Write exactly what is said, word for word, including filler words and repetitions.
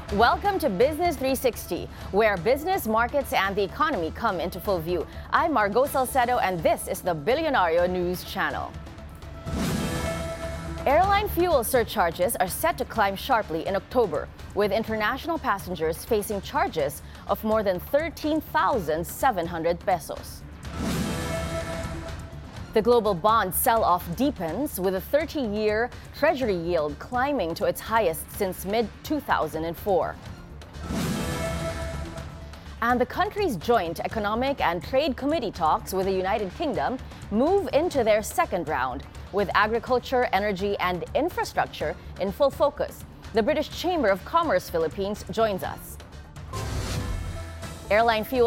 Welcome to Business three sixty, where business, markets, and the economy come into full view. I'm Margot Salcedo, and this is the Billionario News Channel. Airline fuel surcharges are set to climb sharply in October, with international passengers facing charges of more than thirteen thousand seven hundred pesos. The global bond sell-off deepens, with a thirty-year Treasury yield climbing to its highest since mid two thousand four. And the country's joint economic and trade committee talks with the United Kingdom move into their second round, with agriculture, energy, and infrastructure in full focus. The British Chamber of Commerce Philippines joins us. Airline fuel